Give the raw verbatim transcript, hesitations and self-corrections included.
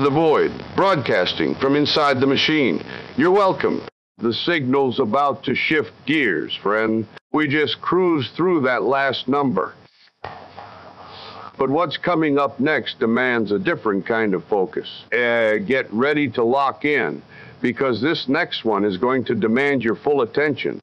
the void, broadcasting from inside the machine. You're welcome. The signal's about to shift gears, friend. We just cruised through that last number. But what's coming up next demands a different kind of focus. Uh, get ready to lock in, because this next one is going to demand your full attention.